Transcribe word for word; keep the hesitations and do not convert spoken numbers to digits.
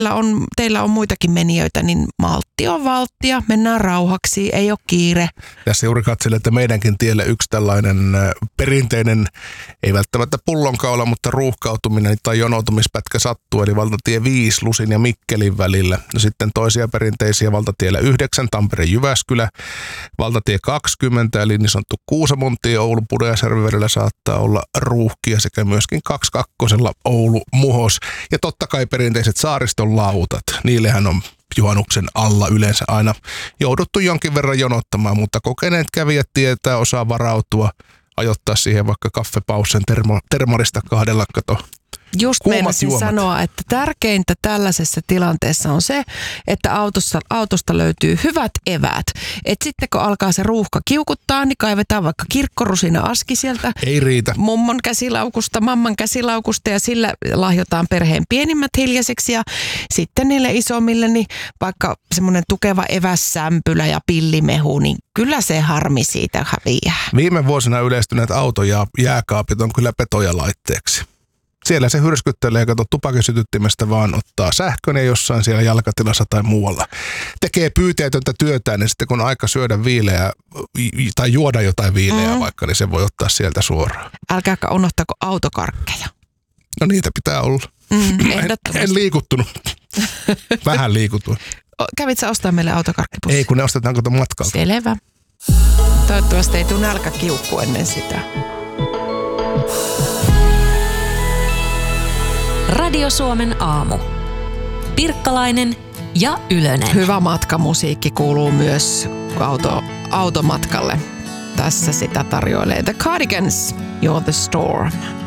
on, teillä on muitakin menijöitä, niin maltti on valttia, mennään rauhaksi, ei ole kiire. Tässä juuri katselin, että meidänkin tielle yksi tällainen perinteinen, ei välttämättä pullonkaula, mutta ruuhkautuminen tai jonoutumispätkä sattuu, eli valtatie viisi Lusin ja Mikkelin välillä. No sitten toisia perinteisiä valtatiellä yhdeksän Tampere-Jyväskylä, valtatie kaksikymmentä eli niin sanottu Kuusamontie Oulu Pudasjärven välillä saattaa olla ruuhkia sekä myöskin kaksikymmentäkaksi Oulu Muhos. Ja totta kai perinteiset saariston lautat, niillehän on juhannuksen alla yleensä aina jouduttu jonkin verran jonottamaan, mutta kokeneet kävijät tietää, osaa varautua, ajoittaa siihen vaikka kaffepausen termo, termarista kahdella kato. Just meinasin sanoa, että tärkeintä tällaisessa tilanteessa on se, että autossa, autosta löytyy hyvät eväät. Että sitten kun alkaa se ruuhka kiukuttaa, niin kaivetaan vaikka kirkkorusina aski sieltä. Ei riitä. Mummon käsilaukusta, mamman käsilaukusta ja sillä lahjotaan perheen pienimmät hiljaiseksi. Ja sitten niille isommille, niin vaikka semmoinen tukeva evässämpylä ja pillimehu, niin kyllä se harmi siitä häviää. Viime vuosina yleistyneet auto- ja jääkaapit on kyllä petoja laitteeksi. Siellä se hyrskyttelee, kato tupakesytyttimestä vaan ottaa sähkön ja jossain siellä jalkatilassa tai muualla tekee pyyteetöntä työtään, niin sitten kun on aika syödä viileää tai juoda jotain viileää mm. vaikka, niin se voi ottaa sieltä suoraan. Älkääkä unohtako autokarkkeja. No niitä pitää olla. Mm, en, en liikuttunut. Vähän liikutuin. Kävit sä ostaa meille autokarkkipussia? Ei, kun ne ostetaan kato matkalta. Selvä. Toivottavasti ei tule nälkäkiukku ennen sitä. Radio Suomen aamu. Pirkkalainen ja Ylönen. Hyvä matkamusiikki kuuluu myös auto, automatkalle. Tässä sitä tarjoilee The Cardigans, You're the Storm.